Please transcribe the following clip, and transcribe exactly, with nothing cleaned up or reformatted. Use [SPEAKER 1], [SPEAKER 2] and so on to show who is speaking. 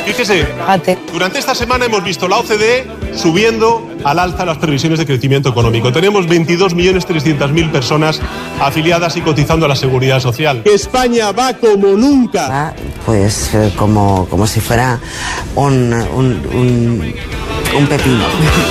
[SPEAKER 1] Fíjese,
[SPEAKER 2] Ate.
[SPEAKER 1] durante esta semana hemos visto la O C D E subiendo al alza las previsiones de crecimiento económico. Tenemos veintidós millones trescientas mil personas afiliadas y cotizando a la Seguridad Social.
[SPEAKER 3] España va como nunca.
[SPEAKER 4] Va, pues eh, como, como si fuera un, un, un, un pepino.